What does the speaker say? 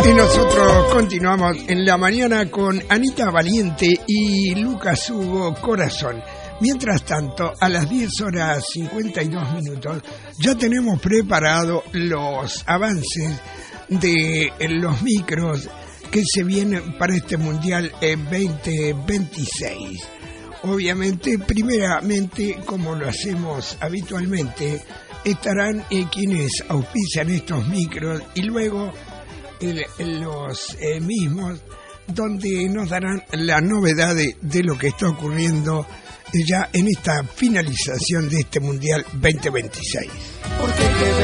Y nosotros continuamos en la mañana con Anita Valiente y Lucas Hugo Corazón. Mientras tanto, a las 10:52 ya tenemos preparados los avances de los micros que se vienen para este Mundial 2026. Obviamente, primeramente, como lo hacemos habitualmente, estarán quienes auspician estos micros y luego los mismos, donde nos darán la novedad de lo que está ocurriendo ya en esta finalización de este Mundial 2026. Porque